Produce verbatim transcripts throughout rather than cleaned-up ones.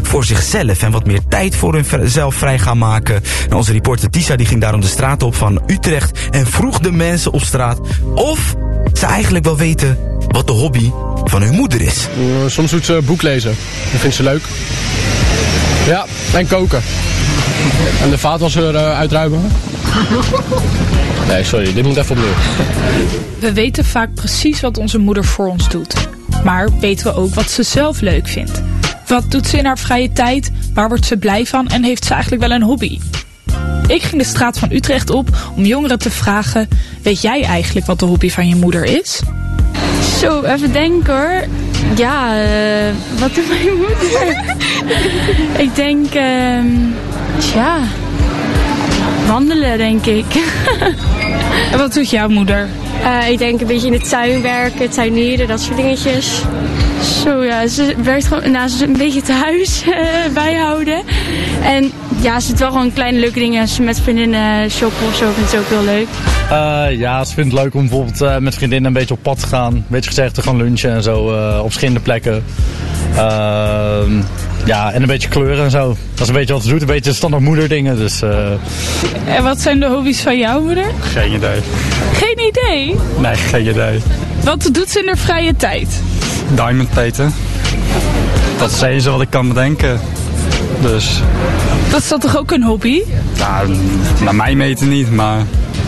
voor zichzelf en wat meer tijd voor hunzelf vrij gaan maken. En onze reporter Tisa die ging daarom de straat op van Utrecht en vroeg de mensen op straat of ze eigenlijk wel weten wat de hobby van hun moeder is. Uh, soms doet ze boek lezen. Dat vindt ze leuk. Ja, en koken. En de vaatwasser uh, uitruimen. Nee, sorry, dit moet even opnieuw. We weten vaak precies wat onze moeder voor ons doet. Maar weten we ook wat ze zelf leuk vindt? Wat doet ze in haar vrije tijd? Waar wordt ze blij van? En heeft ze eigenlijk wel een hobby? Ik ging de straat van Utrecht op om jongeren te vragen: weet jij eigenlijk wat de hobby van je moeder is? Zo, even denken hoor. Ja, uh, wat doet mijn moeder? Ik denk, uh, tja, wandelen denk ik. En wat doet jouw moeder? Uh, ik denk een beetje in de tuin werken, tuinieren, dat soort dingetjes. Zo ja, ze werkt gewoon, nou, ze is een beetje thuis uh, bijhouden. En ja, ze doet wel gewoon kleine leuke dingen. Als ze met vriendinnen shoppen of zo, vindt ze ook heel leuk. Uh, ja, ze vindt het leuk om bijvoorbeeld uh, met vriendinnen een beetje op pad te gaan. Een beetje gezegd te gaan lunchen en zo uh, op verschillende plekken. Uh, ja, en een beetje kleuren en zo. Dat is een beetje wat ze doet, een beetje standaard moederdingen. Dus, uh... En wat zijn de hobby's van jouw moeder? Geen idee. Geen idee? Nee, geen idee. Wat doet ze in haar vrije tijd? Diamond peten. Dat is het enige wat ik kan bedenken. Dus... Dat is dat toch ook een hobby? Ja, naar mij meten niet, maar...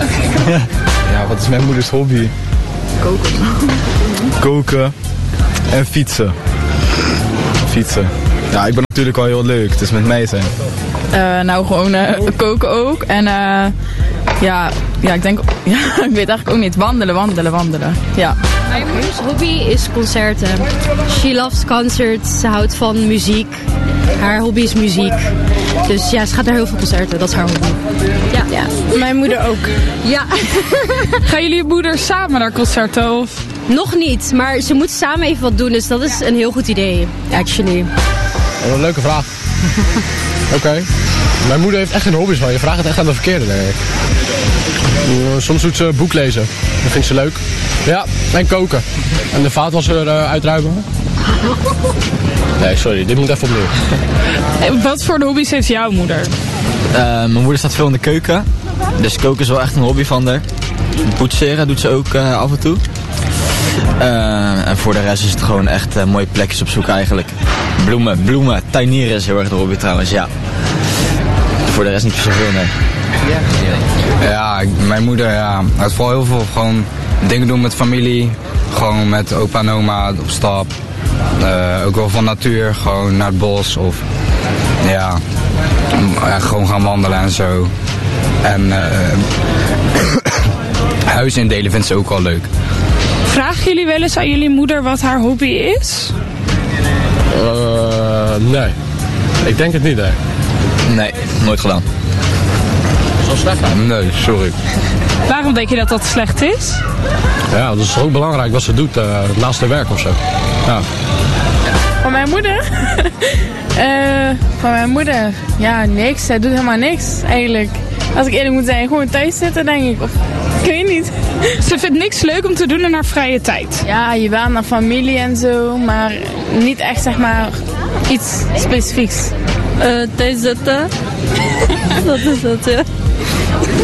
Ja, wat is mijn moeders hobby? Koken. Koken en fietsen. Fietsen. Ja, ik ben natuurlijk wel heel leuk, dus met mij zijn. Uh, nou, gewoon uh, koken ook. En uh, ja, ja, ik denk, ja, ik weet eigenlijk ook niet. Wandelen, wandelen, wandelen. Ja. Mijn moeders hobby is concerten. She loves concerts. Ze houdt van muziek. Haar hobby is muziek. Dus ja, ze gaat naar heel veel concerten. Dat is haar hobby. Ja, ja. Mijn moeder ook. Ja. Gaan jullie moeder samen naar concerten? Of? Nog niet, maar ze moet samen even wat doen. Dus dat is een heel goed idee, actually. Oh, een leuke vraag. Oké. Okay. Mijn moeder heeft echt geen hobby's van. Je vraagt het echt aan de verkeerde, denk ik. Uh, soms doet ze boek lezen. Dat vindt ze leuk. Ja, en koken. En de vaatwasser uh, uitruimen. Nee, sorry, dit moet even opnieuw. En wat voor hobby's heeft jouw moeder? Uh, mijn moeder staat veel in de keuken. Dus koken is wel echt een hobby van haar. Poetseren doet ze ook uh, af en toe. Uh, en voor de rest is het gewoon echt uh, mooie plekjes op zoek eigenlijk. Bloemen, bloemen, tuinieren is heel erg de hobby trouwens, ja. Voor de rest niet zoveel, nee. Ja, mijn moeder ja, houdt vooral heel veel gewoon dingen doen met familie. Gewoon met opa en oma op stap. Uh, ook wel van natuur, gewoon naar het bos of ja, ja gewoon gaan wandelen en zo. En uh, huis indelen vindt ze ook wel leuk. Vragen jullie wel eens aan jullie moeder wat haar hobby is? Uh, nee, ik denk het niet, hè. Nee, nooit gedaan. Zo slecht, hè? Nee, sorry. Waarom denk je dat dat slecht is? Ja, dat is ook belangrijk wat ze doet uh, naast haar werk of zo. Ja. Van mijn moeder? uh, van mijn moeder? Ja, niks. Zij doet helemaal niks, eigenlijk. Als ik eerlijk moet zijn, gewoon thuis zitten, denk ik. Of, ik weet niet. Ze vindt niks leuk om te doen in haar vrije tijd. Ja, je bent naar familie en zo, maar niet echt, zeg maar, iets specifieks. Uh, thuis zitten. Dat is het, ja.